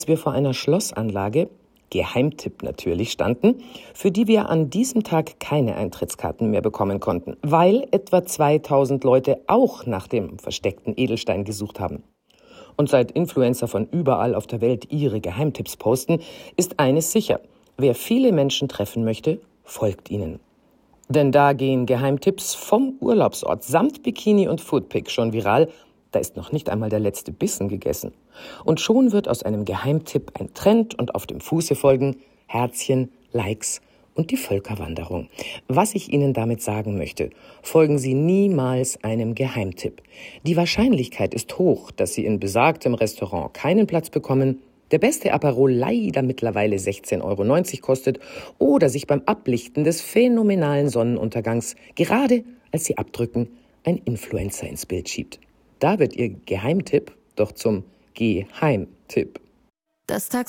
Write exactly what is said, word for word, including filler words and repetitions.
wir vor einer Schlossanlage, Geheimtipp natürlich, standen, für die wir an diesem Tag keine Eintrittskarten mehr bekommen konnten, weil etwa zweitausend Leute auch nach dem versteckten Edelstein gesucht haben. Und seit Influencer von überall auf der Welt ihre Geheimtipps posten, ist eines sicher: Wer viele Menschen treffen möchte, folgt ihnen. Denn da gehen Geheimtipps vom Urlaubsort samt Bikini und Foodpic schon viral. Da ist noch nicht einmal der letzte Bissen gegessen. Und schon wird aus einem Geheimtipp ein Trend und auf dem Fuße folgen Herzchen, Likes und die Völkerwanderung. Was ich Ihnen damit sagen möchte: Folgen Sie niemals einem Geheimtipp. Die Wahrscheinlichkeit ist hoch, dass Sie in besagtem Restaurant keinen Platz bekommen, der beste Aperol leider mittlerweile sechzehn Euro neunzig kostet oder sich beim Ablichten des phänomenalen Sonnenuntergangs, gerade als Sie abdrücken, ein Influencer ins Bild schiebt. Da wird Ihr Geheimtipp doch zum Geheimtipp. Das Taxi